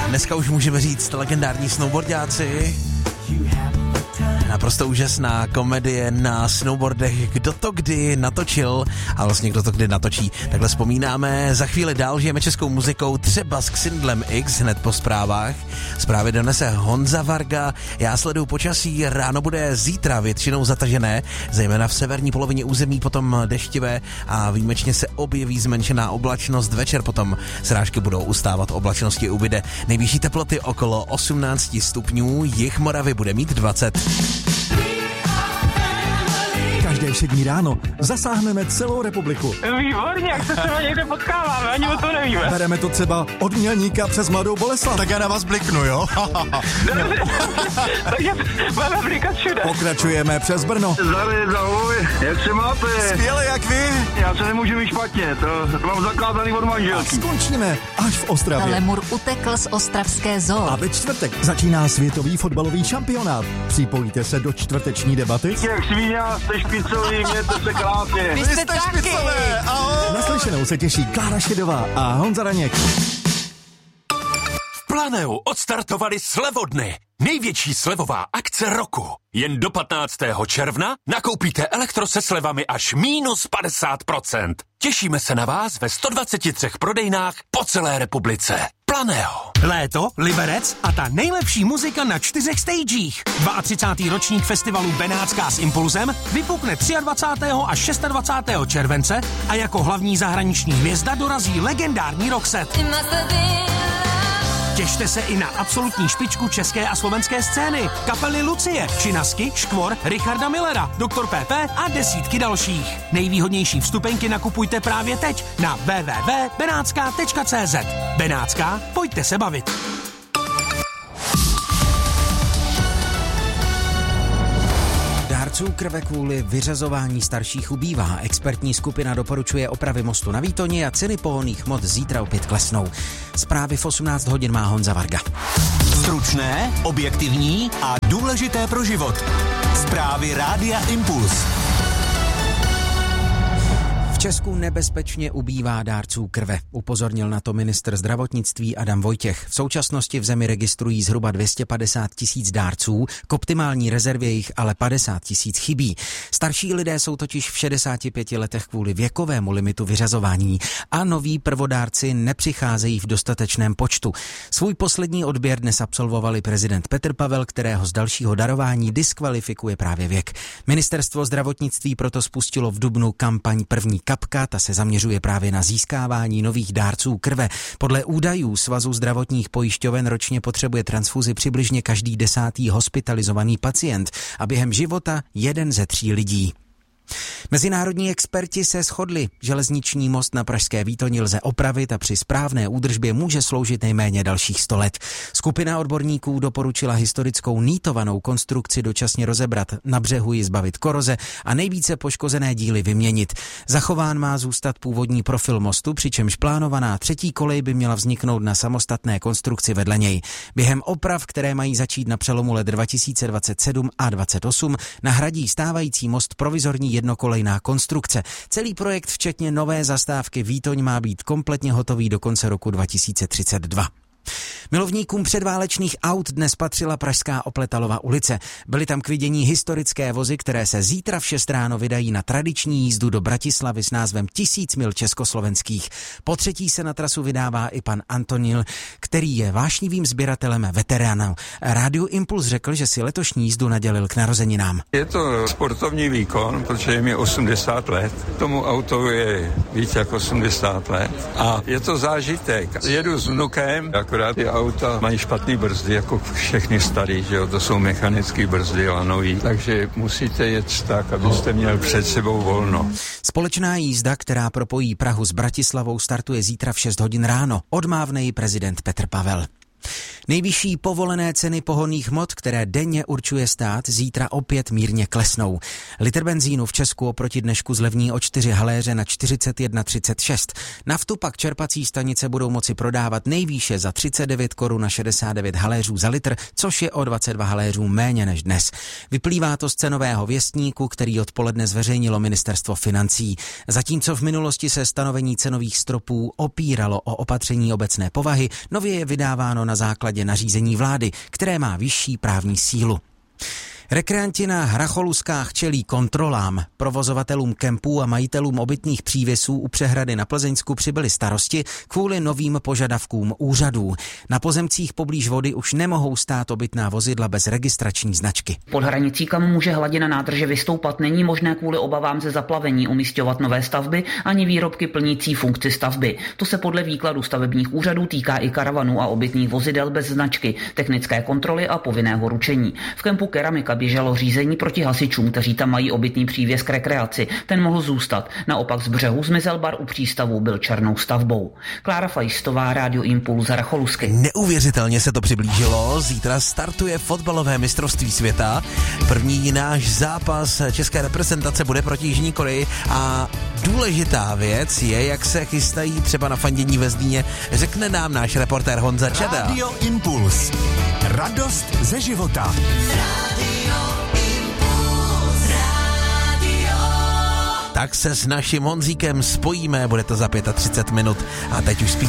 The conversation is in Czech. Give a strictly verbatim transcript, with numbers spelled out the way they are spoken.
Dneska už můžeme říct legendární snowboardáci. Naprosto úžasná komedie na snowboardech, kdo to kdy natočil a vlastně kdo to kdy natočí. Takhle vzpomínáme, za chvíli dál žijeme českou muzikou, třeba s Xindlem X hned po zprávách. Zprávy donese Honza Varga, já sleduju počasí, ráno bude zítra většinou zatažené, zejména v severní polovině území, potom deštivé a výjimečně se objeví zmenšená oblačnost, večer potom srážky budou ustávat, oblačnosti ubyde. Nejvyšší teploty okolo osmnáct stupňů, jih Moravy bude mít dvacet. Každé všední ráno zasáhneme celou republiku. Výborně, jak se třeba někde potkáváme, ani o to nevíme. Bereme to třeba od Mělníka přes Mladou Boleslav. Tak já na vás bliknu, jo? Takže máme blikat všude. Pokračujeme přes Brno. Zdravím, ahoj, jak se máte? Skvěle, jak vy? Já se nemůžu mít špatně, to, to mám zakázaný od A manželky. skončíme až v Ostravě. Lemur utekl z ostravské zoo. A ve čtvrtek začíná světový fotbalový šampionát. Připojíte se do čtvrteční debaty? Jak svíně, jste špicový, mějte se krásně. Vy jste taky. špicové, ahoj! Naslyšenou se těší Klára Šedová a Honza Raněk. V Planeu odstartovali slevodny. Největší slevová akce roku. Jen do patnáctého června nakoupíte elektro se slevami až mínus padesát procent. Těšíme se na vás ve sto dvacet tři prodejnách po celé republice. Planeo. Léto, Liberec a ta nejlepší muzika na čtyřech stagech. třicátý druhý ročník festivalu Benátská s Impulzem vypukne dvacátého třiadvacátého až dvacátého šestého července a jako hlavní zahraniční hvězda dorazí legendární Roxette. Těšte se i na absolutní špičku české a slovenské scény. Kapely Lucie, Činasky, Škvor, Richarda Millera, doktor P P a desítky dalších. Nejvýhodnější vstupenky nakupujte právě teď na w w w tečka benátská tečka c z. Benátská, pojďte se bavit. Dárců krve kvůli vyřazování starších ubývá. Expertní skupina doporučuje opravy mostu na Výtoni a ceny pohonných hmot zítra opět klesnou. Zprávy v osmnáct hodin má Honza Varga. Stručné, objektivní a důležité pro život. Zprávy Rádia Impuls. V Česku nebezpečně ubývá dárců krve. Upozornil na to ministr zdravotnictví Adam Vojtěch. V současnosti v zemi registrují zhruba dvě stě padesát tisíc dárců, k optimální rezervě jich ale padesát tisíc chybí. Starší lidé jsou totiž v šedesáti pěti letech kvůli věkovému limitu vyřazování a noví prvodárci nepřicházejí v dostatečném počtu. Svůj poslední odběr dnes absolvovali prezident Petr Pavel, kterého z dalšího darování diskvalifikuje právě věk. Ministerstvo zdravotnictví proto spustilo v dubnu kampaň První kapka, ta se zaměřuje právě na získávání nových dárců krve. Podle údajů Svazu zdravotních pojišťoven ročně potřebuje transfuzi přibližně každý desátý hospitalizovaný pacient a během života jeden ze tří lidí. Mezinárodní experti se shodli, železniční most na pražské Výtoni lze opravit a při správné údržbě může sloužit nejméně dalších sto let. Skupina odborníků doporučila historickou nýtovanou konstrukci dočasně rozebrat, na břehu ji zbavit koroze a nejvíce poškozené díly vyměnit. Zachován má zůstat původní profil mostu, přičemž plánovaná třetí kolej by měla vzniknout na samostatné konstrukci vedle něj. Během oprav, které mají začít na přelomu let dva tisíce dvacet sedm a dvacet osm, nahradí stávající most provizorní jednokolejná konstrukce. Celý projekt, včetně nové zastávky Výtoň, má být kompletně hotový do konce roku dva tisíce třicet dva. Milovníkům předválečných aut dnes patřila pražská Opletalova ulice. Byly tam k vidění historické vozy, které se zítra v šest ráno vydají na tradiční jízdu do Bratislavy s názvem Tisíc mil československých. Po třetí se na trasu vydává i pan Antonil, který je vášnivým sběratelem veteránů. Rádiu Impuls řekl, že si letošní jízdu nadělil k narozeninám. Je to sportovní výkon, protože je mi osmdesát let. Tomu autu je víc jak osmdesát let. A je to zážitek. Jedu s vnukem, akorát ty auta mají špatný brzdy, jako všechny starý, že jo, to jsou mechanické brzdy lanový, takže musíte jet tak, abyste měl před sebou volno. Společná jízda, která propojí Prahu s Bratislavou, startuje zítra v šest hodin ráno. Odmávne ji prezident Petr Pavel. Nejvyšší povolené ceny pohonných hmot, které denně určuje stát, zítra opět mírně klesnou. Litr benzínu v Česku oproti dnešku zlevní o čtyři haléře na čtyřicet jedna třicet šest. Naftu pak čerpací stanice budou moci prodávat nejvýše za třicet devět korun a šedesát devět haléřů za litr, což je o dvacet dva haléřů méně než dnes. Vyplývá to z cenového věstníku, který odpoledne zveřejnilo ministerstvo financí. Zatímco v minulosti se stanovení cenových stropů opíralo o opatření obecné povahy, nově je vydáváno na základě nařízení vlády, které má vyšší právní sílu. Rekreanti na Hracholuskách čelí kontrolám. Provozovatelům kempů a majitelům obytných přívěsů u přehrady na Plzeňsku přibyly starosti kvůli novým požadavkům úřadů. Na pozemcích poblíž vody už nemohou stát obytná vozidla bez registrační značky. Pod hranicí, kam může hladina nádrže vystoupat, není možné kvůli obavám ze zaplavení umisťovat nové stavby ani výrobky plnící funkci stavby. To se podle výkladu stavebních úřadů týká i karavanů a obytných vozidel bez značky, technické kontroly a povinného ručení. V kempu Keramika běželo řízení proti hasičům, kteří tam mají obytný přívěs k rekreaci. Ten mohl zůstat. Naopak z břehu zmizel bar u přístavu, byl černou stavbou. Klára Fajstová, Rádio Impuls, Racholusky. Neuvěřitelně se to přiblížilo. Zítra startuje fotbalové mistrovství světa. První náš zápas české reprezentace bude proti Jižní Koreji a důležitá věc je, jak se chystají třeba na fandění ve Zlíně. Řekne nám náš reportér Honza Čada. Rádio Impuls. Radost ze života. Tak se s naším Honzíkem spojíme, bude to za třicet pět minut a teď už spí.